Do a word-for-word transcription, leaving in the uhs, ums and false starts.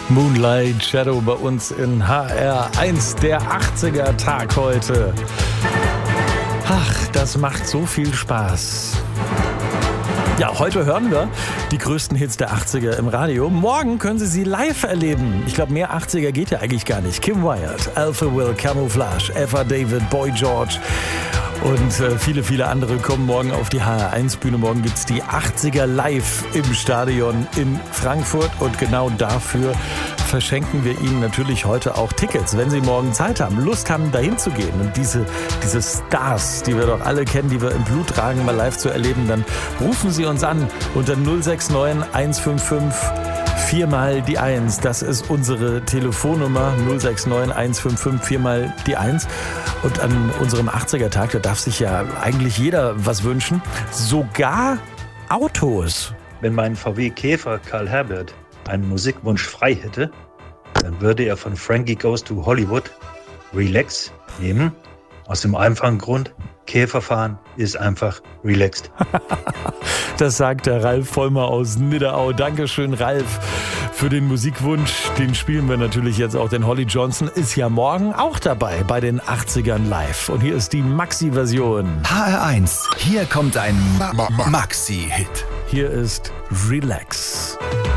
Moonlight Shadow bei uns in H R eins, der achtziger Tag heute. Ach, das macht so viel Spaß. Ja, heute hören wir die größten Hits der achtziger im Radio. Morgen können Sie sie live erleben. Ich glaube, mehr achtziger geht ja eigentlich gar nicht. Kim Wyatt, Alpha Will, Camouflage, Eva David, Boy George und äh, viele, viele andere kommen morgen auf die H R eins Bühne. Morgen gibt's die achtziger live im Stadion in Frankfurt und genau dafür verschenken wir Ihnen natürlich heute auch Tickets, wenn Sie morgen Zeit haben, Lust haben, dahin zu gehen und diese, diese Stars, die wir doch alle kennen, die wir im Blut tragen, mal live zu erleben, dann rufen Sie uns an unter null sechs neun eins fünf fünf viermal die eins. Das ist unsere Telefonnummer null sechs neun eins fünf fünf viermal die eins. Und an unserem achtziger Tag, da darf sich ja eigentlich jeder was wünschen, sogar Autos. Wenn mein V W Käfer Karl Herbert einen Musikwunsch frei hätte, dann würde er von Frankie Goes to Hollywood Relax nehmen. Aus dem einfachen Grund, Käferfahren ist einfach relaxed. Das sagt der Ralf Vollmer aus Nidderau. Dankeschön, Ralf, für den Musikwunsch. Den spielen wir natürlich jetzt auch, denn Holly Johnson ist ja morgen auch dabei bei den achtzigern live. Und hier ist die Maxi-Version. H R eins, hier kommt ein Ma- Ma- Maxi-Hit. Hier ist Relax.